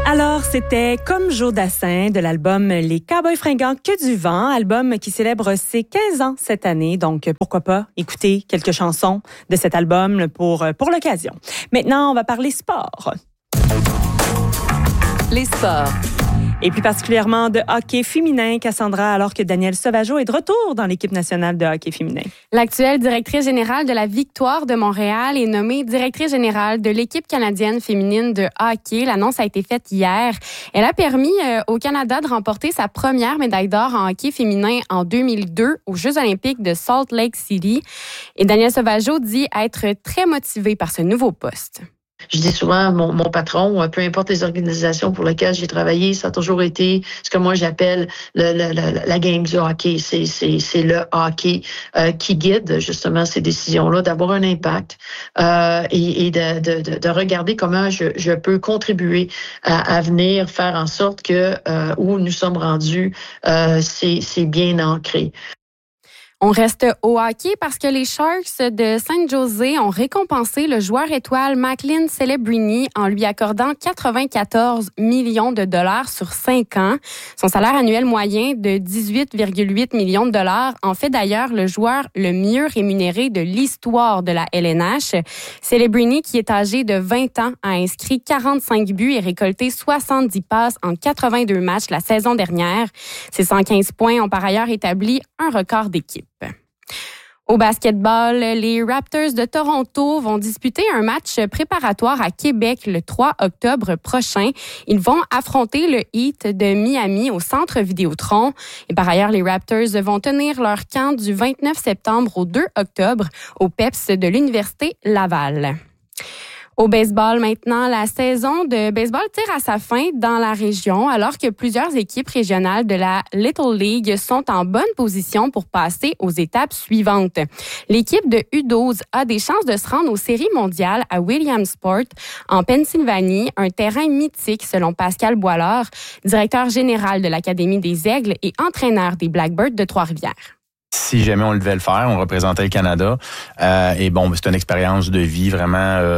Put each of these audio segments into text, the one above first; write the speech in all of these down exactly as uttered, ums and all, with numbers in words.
Alors, c'était Comme Joe Dassin de l'album Les Cowboys fringants que du vent, album qui célèbre ses quinze ans cette année. Donc, pourquoi pas écouter quelques chansons de cet album pour, pour l'occasion. Maintenant, on va parler sport. Les sports. Et plus particulièrement de hockey féminin, Cassandra, alors que Danielle Sauvageau est de retour dans l'équipe nationale de hockey féminin. L'actuelle directrice générale de la Victoire de Montréal est nommée directrice générale de l'équipe canadienne féminine de hockey. L'annonce a été faite hier. Elle a permis euh, au Canada de remporter sa première médaille d'or en hockey féminin en deux mille deux aux Jeux olympiques de Salt Lake City. Et Danielle Sauvageau dit être très motivée par ce nouveau poste. Je dis souvent, mon, mon patron, peu importe les organisations pour lesquelles j'ai travaillé, ça a toujours été ce que moi j'appelle le, le, le, la game du hockey. C'est, c'est, c'est le hockey euh, qui guide justement ces décisions-là, d'avoir un impact euh, et, et de, de, de regarder comment je, je peux contribuer à, à venir faire en sorte que euh, où nous sommes rendus, euh, c'est, c'est bien ancré. On reste au hockey parce que les Sharks de San Jose ont récompensé le joueur étoile Macklin Celebrini en lui accordant quatre-vingt-quatorze millions de dollars sur cinq ans. Son salaire annuel moyen de dix-huit virgule huit millions de dollars en fait d'ailleurs le joueur le mieux rémunéré de l'histoire de la L N H. Celebrini, qui est âgé de vingt ans, a inscrit quarante-cinq buts et récolté soixante-dix passes en quatre-vingt-deux matchs la saison dernière. Ses cent quinze points ont par ailleurs établi un record d'équipe. Au basketball, les Raptors de Toronto vont disputer un match préparatoire à Québec le trois octobre prochain. Ils vont affronter le Heat de Miami au Centre Vidéotron. Et par ailleurs, les Raptors vont tenir leur camp du vingt-neuf septembre au deux octobre au P E P S de l'Université Laval. Au baseball maintenant, la saison de baseball tire à sa fin dans la région alors que plusieurs équipes régionales de la Little League sont en bonne position pour passer aux étapes suivantes. L'équipe de U douze a des chances de se rendre aux séries mondiales à Williamsport en Pennsylvanie, un terrain mythique selon Pascal Boilard, directeur général de l'Académie des Aigles et entraîneur des Blackbirds de Trois-Rivières. Si jamais on devait le faire, on représentait le Canada. Euh, et bon, c'est une expérience de vie vraiment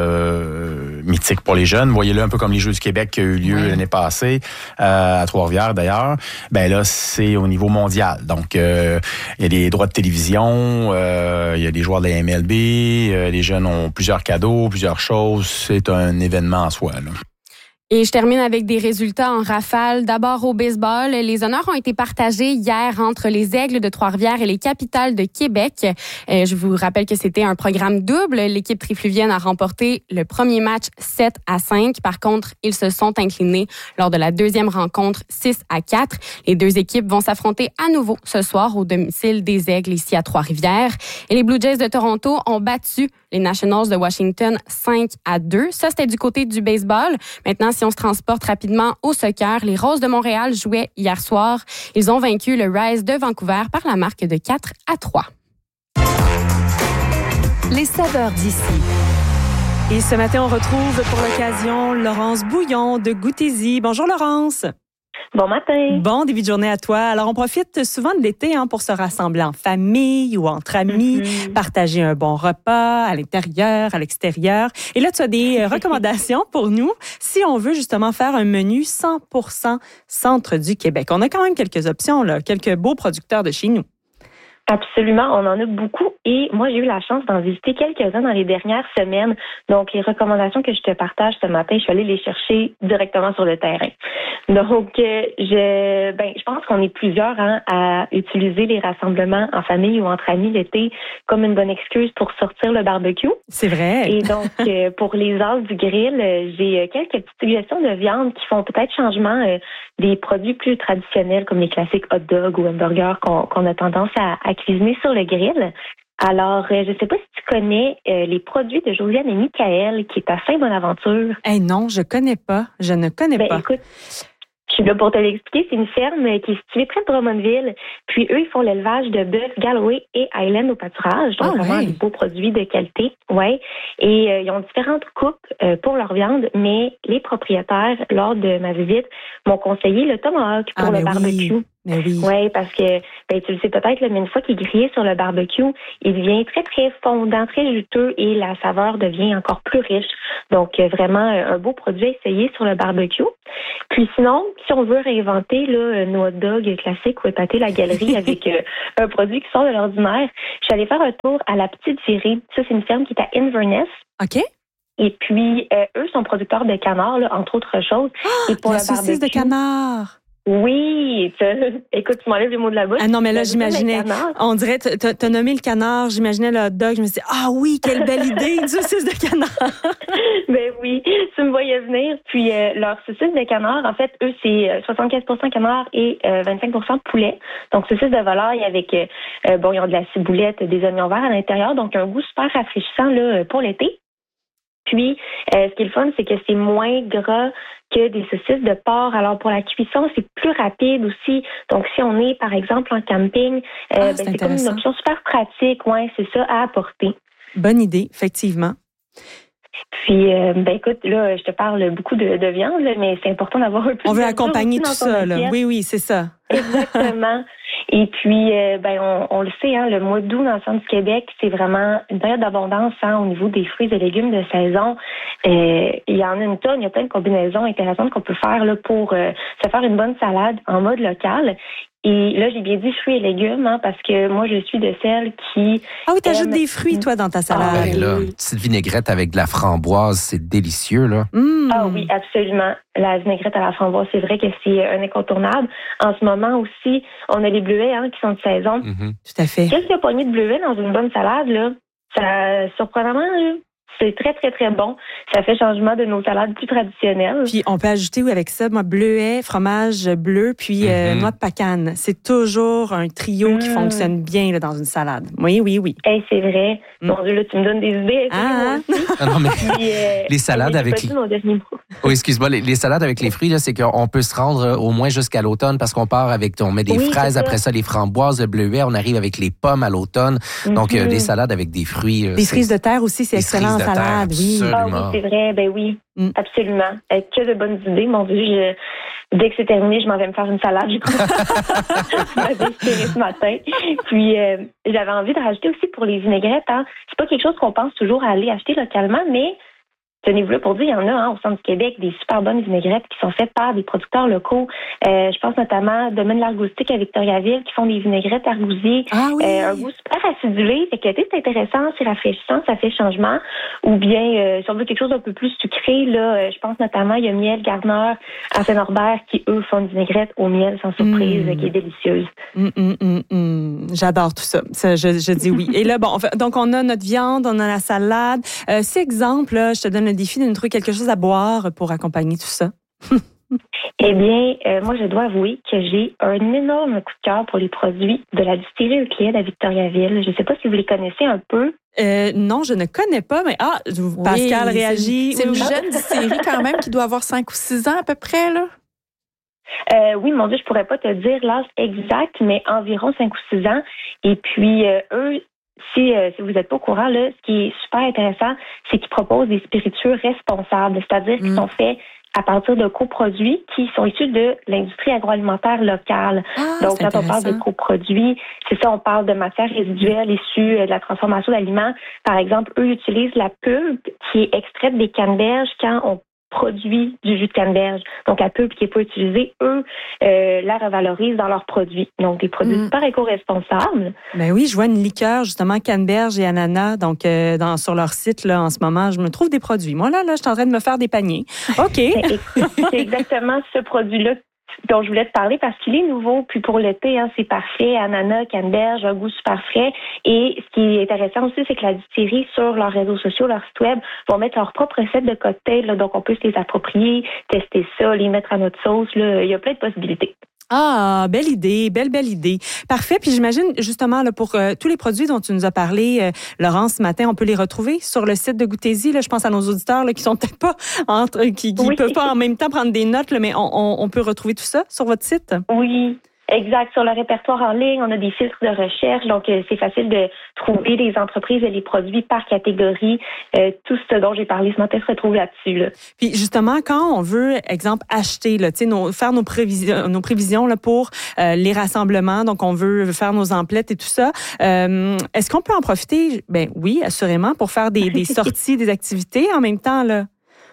euh, mythique pour les jeunes. Voyez-le un peu comme les Jeux du Québec qui ont eu lieu oui. l'année passée, euh, à Trois-Rivières d'ailleurs. Ben là, c'est au niveau mondial. Donc, euh, il y a des droits de télévision, euh, il y a des joueurs de la M L B, euh, les jeunes ont plusieurs cadeaux, plusieurs choses. C'est un événement en soi, là. Et je termine avec des résultats en rafale. D'abord au baseball, les honneurs ont été partagés hier entre les Aigles de Trois-Rivières et les Capitales de Québec. Euh, je vous rappelle que c'était un programme double. L'équipe trifluvienne a remporté le premier match sept à cinq. Par contre, ils se sont inclinés lors de la deuxième rencontre six à quatre. Les deux équipes vont s'affronter à nouveau ce soir au domicile des Aigles ici à Trois-Rivières. Et les Blue Jays de Toronto ont battu les Nationals de Washington cinq à deux. Ça, c'était du côté du baseball. Maintenant, si on se transporte rapidement au soccer, les Roses de Montréal jouaient hier soir. Ils ont vaincu le Rise de Vancouver par la marque de quatre à trois. Les saveurs d'ici. Et ce matin, on retrouve pour l'occasion Laurence Bouillon de Goûtez-y. Bonjour Laurence. Bon matin. Bon début de journée à toi. Alors, on profite souvent de l'été hein, pour se rassembler en famille ou entre amis, mm-hmm. partager un bon repas à l'intérieur, à l'extérieur. Et là, tu as des recommandations pour nous si on veut justement faire un menu cent pour cent centre du Québec. On a quand même quelques options, là, quelques beaux producteurs de chez nous. Absolument, on en a beaucoup et moi j'ai eu la chance d'en visiter quelques-uns dans les dernières semaines. Donc les recommandations que je te partage ce matin, je suis allée les chercher directement sur le terrain. Donc euh, je ben je pense qu'on est plusieurs hein, à utiliser les rassemblements en famille ou entre amis l'été comme une bonne excuse pour sortir le barbecue. C'est vrai. Et donc euh, pour les as du grill, euh, j'ai quelques petites suggestions de viande qui font peut-être changement euh, des produits plus traditionnels comme les classiques hot dog ou hamburgers qu'on, qu'on a tendance à, à cuisiner sur le grill. Alors, euh, je ne sais pas si tu connais euh, les produits de Josiane et Michael qui est à Saint-Bonaventure. Eh hey non, je connais pas. Je ne connais ben, pas. Écoute, je suis là pour te l'expliquer. C'est une ferme qui est située près de Drummondville. Puis eux, ils font l'élevage de bœuf Galloway et Highland au pâturage. Donc, oh, vraiment ouais. des beaux produits de qualité. Ouais. Et euh, ils ont différentes coupes euh, pour leur viande, mais les propriétaires, lors de ma visite, m'ont conseillé le tomahawk pour ah, le barbecue. Oui. Mais oui. Oui, parce que ben, tu le sais peut-être, là, mais une fois qu'il est grillé sur le barbecue, il devient très, très fondant, très juteux et la saveur devient encore plus riche. Donc, vraiment, un beau produit à essayer sur le barbecue. Puis sinon, si on veut réinventer là, nos hot dogs classiques ou épater la galerie avec euh, un produit qui sort de l'ordinaire, je suis allée faire un tour à la Petite Virée. Ça, c'est une ferme qui est à Inverness. OK. Et puis, euh, eux sont producteurs de canards, là, entre autres choses. Oh, et pour la le saucisse de barbecue, canard. Oui, écoute, tu m'enlèves les mots de la bouche. Ah non, mais là, j'imaginais, on dirait, t'as, t'as nommé le canard, j'imaginais le hot dog, je me suis dit, ah oui, quelle belle idée, une saucisse de canard. Ben oui, tu me voyais venir. Puis euh, leur saucisse de canard, en fait, eux, c'est soixante-quinze pour cent canard et euh, vingt-cinq pour cent poulet. Donc, saucisse de volaille avec, euh, bon, ils ont de la ciboulette, des oignons verts à l'intérieur, donc un goût super rafraîchissant là, pour l'été. Puis, euh, ce qui est le fun, c'est que c'est moins gras que des saucisses de porc. Alors, pour la cuisson, c'est plus rapide aussi. Donc, si on est, par exemple, en camping, euh, ah, ben, c'est, c'est comme une option super pratique. Ouais, c'est ça, à apporter. Bonne idée, effectivement. Puis, euh, ben écoute, là, je te parle beaucoup de, de viande, là, mais c'est important d'avoir un peu on de veut accompagner tout ça, là. Oui, oui, c'est ça. Exactement. Et puis, euh, ben, on, on le sait, hein, le mois d'août dans le centre du Québec, c'est vraiment une période d'abondance hein, au niveau des fruits et légumes de saison. Euh, il y en a une tonne, il y a plein de combinaisons intéressantes qu'on peut faire là, pour euh, se faire une bonne salade en mode local. Et là, j'ai bien dit fruits et légumes, hein, parce que moi, je suis de celles qui... Ah oui, t'ajoutes des fruits, toi, dans ta salade. Ah, ben là, une petite vinaigrette avec de la framboise, c'est délicieux, là. Mmh. Ah oui, absolument. La vinaigrette à la framboise, c'est vrai que c'est un incontournable. En ce moment aussi, on a les bleuets hein, qui sont de saison. Mm-hmm. Tout à fait. Qu'est-ce qu'il y a pas mis de bleuets dans une bonne salade, là? Ça, surprenamment, là, c'est très, très, très bon. Ça fait changement de nos salades plus traditionnelles. Puis, on peut ajouter, oui, avec ça, moi, bleuet, fromage bleu, puis mm-hmm. euh, noix de pacane. C'est toujours un trio mmh. qui fonctionne bien là, dans une salade. Oui, oui, oui. Hey, c'est vrai. Mmh. Mon Dieu, là, tu me donnes des idées. Ah, ah non, mais puis, euh, les salades avec... Les... Oui, excuse-moi. Les, les salades avec les fruits, là, c'est qu'on peut se rendre au moins jusqu'à l'automne parce qu'on part avec... On met des oui, fraises, après ça, les framboises, le bleuet. On arrive avec les pommes à l'automne. Mm-hmm. Donc, euh, des salades avec des fruits... Euh, des frises de terre aussi, c'est excellent. Salade, oui. Ah oui, c'est vrai, ben oui, mm. absolument. Euh, que de bonnes idées, mon Dieu. Je, dès que c'est terminé, je m'en vais me faire une salade. Je m'avais inspirée ce matin. Puis, euh, j'avais envie de rajouter aussi pour les vinaigrettes. Hein. C'est pas quelque chose qu'on pense toujours à aller acheter localement, mais tenez-vous pour dire, il y en a hein, au centre du Québec des super bonnes vinaigrettes qui sont faites par des producteurs locaux. Euh, je pense notamment à Domaine Largoustique à Victoriaville qui font des vinaigrettes argousiées. Ah oui. Euh, un goût super acidulé. Fait que c'est intéressant, c'est rafraîchissant, ça fait changement. Ou bien, euh, si on veut quelque chose d'un peu plus sucré, là, euh, je pense notamment, il y a Miel Gardner à Saint-Norbert qui, eux, font une vinaigrette au miel sans surprise, mmh. qui est délicieuse. Mmh, mmh, mmh, mmh. J'adore tout ça. ça je, je dis oui. Et là, bon, donc on a notre viande, on a la salade. Euh, c'est exemple, là, je te donne le défi de nous trouver quelque chose à boire pour accompagner tout ça. Eh bien, euh, moi, je dois avouer que j'ai un énorme coup de cœur pour les produits de la distillerie Euclide à Victoriaville. Je ne sais pas si vous les connaissez un peu. Euh, non, je ne connais pas, mais ah, Pascal oui, réagit. C'est, c'est une jeune distillerie quand même qui doit avoir cinq ou six ans à peu près, là. Euh, oui, mon Dieu, je pourrais pas te dire l'âge exact, mais environ cinq ou six ans. Et puis, euh, eux, Si, euh, si vous n'êtes pas au courant, là, ce qui est super intéressant, c'est qu'ils proposent des spiritueux responsables, c'est-à-dire mmh. qu'ils sont faits à partir de coproduits qui sont issus de l'industrie agroalimentaire locale. Ah, donc, quand on parle de coproduits, c'est ça, on parle de matières résiduelles issues de la transformation d'aliments. Par exemple, eux utilisent la pulpe qui est extraite des canneberges quand on produit du jus de canneberge. Donc, la pulpe qui n'est pas utilisée, eux, euh, la revalorisent dans leurs produits. Donc, des produits mmh. super éco-responsables. Ben oui, je vois une liqueur, justement, canneberge et ananas, donc euh, dans, sur leur site, là, en ce moment, je me trouve des produits. Moi, là, là, je suis en train de me faire des paniers. OK. c'est, c'est exactement ce produit-là dont je voulais te parler parce qu'il est nouveau. Puis pour l'été, hein, c'est parfait. Ananas, canneberge, un goût super frais. Et ce qui est intéressant aussi, c'est que la distillerie, sur leurs réseaux sociaux, leur site web, vont mettre leur propre recette de cocktail. Là, donc, on peut se les approprier, tester ça, les mettre à notre sauce. Là. Il y a plein de possibilités. Ah, belle idée, belle, belle idée. Parfait. Puis j'imagine, justement, là, pour euh, tous les produits dont tu nous as parlé, euh, Laurence, ce matin, on peut les retrouver sur le site de Goûtez-y. Là, je pense à nos auditeurs là, qui sont peut-être pas entre, qui, qui oui. peuvent pas en même temps prendre des notes, là, mais on, on, on peut retrouver tout ça sur votre site? Oui. Exact. Sur le répertoire en ligne, on a des filtres de recherche, donc euh, c'est facile de trouver les entreprises et les produits par catégorie. Euh, tout ce dont j'ai parlé ce matin se retrouve là-dessus. Là. Puis justement, quand on veut, exemple, acheter, là, nos, faire nos prévisions, nos prévisions là, pour euh, les rassemblements, donc on veut faire nos emplettes et tout ça, euh, est-ce qu'on peut en profiter? Ben oui, assurément, pour faire des, des sorties, des activités en même temps, là.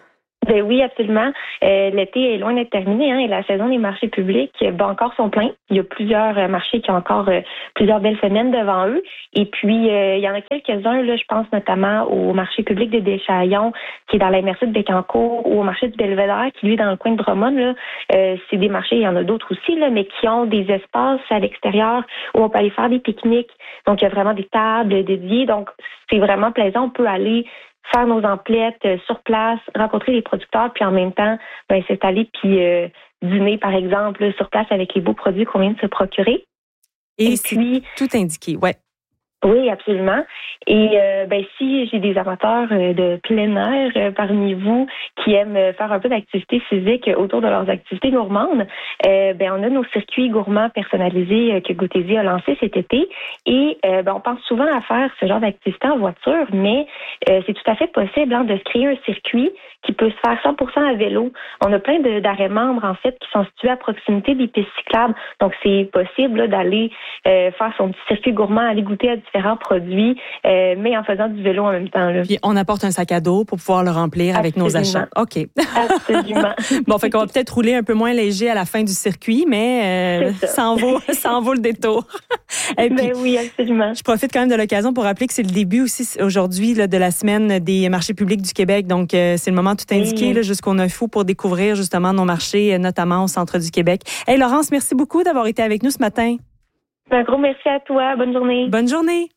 Ben oui, absolument. Euh, l'été est loin d'être terminé, hein, et la saison des marchés publics bat encore son plein. Il y a plusieurs euh, marchés qui ont encore euh, plusieurs belles semaines devant eux. Et puis, euh, il y en a quelques-uns, là, je pense notamment au marché public de Deschaillons, qui est dans la M R C de Bécancour, ou au marché du Belvédère, qui lui est dans le coin de Drummond. Là. Euh, c'est des marchés, il y en a d'autres aussi, là, mais qui ont des espaces à l'extérieur où on peut aller faire des pique-niques. Donc, il y a vraiment des tables dédiées. Donc, c'est vraiment plaisant. On peut aller faire nos emplettes euh, sur place, rencontrer les producteurs, puis en même temps, ben, s'installer puis euh, dîner, par exemple, là, sur place avec les beaux produits qu'on vient de se procurer. Et, Et puis, tout indiqué, ouais. Oui, absolument. Et euh, ben si j'ai des amateurs euh, de plein air euh, parmi vous qui aiment euh, faire un peu d'activité physique autour de leurs activités gourmandes, euh, ben on a nos circuits gourmands personnalisés euh, que Goûtez-y a lancé cet été. Et euh, ben on pense souvent à faire ce genre d'activité en voiture, mais euh, c'est tout à fait possible hein, de se créer un circuit qui peut se faire cent pour cent à vélo. On a plein de, d'arrêts membres, en fait, qui sont situés à proximité des pistes cyclables. Donc, c'est possible là, d'aller euh, faire son petit circuit gourmand, aller goûter à différents produits, euh, mais en faisant du vélo en même temps. Là. Puis, on apporte un sac à dos pour pouvoir le remplir avec Absolument. nos achats. OK. Absolument. Bon, fait qu'on va peut-être rouler un peu moins léger à la fin du circuit, mais euh, ça en vaut, ça en vaut le détour. Et puis, ben oui, absolument. Je profite quand même de l'occasion pour rappeler que c'est le début aussi aujourd'hui là, de la semaine des marchés publics du Québec. Donc, euh, c'est le moment tout indiqué oui. là, jusqu'au neuf août pour découvrir justement nos marchés, notamment au centre du Québec. Hey Laurence, merci beaucoup d'avoir été avec nous ce matin. Un gros merci à toi. Bonne journée. Bonne journée.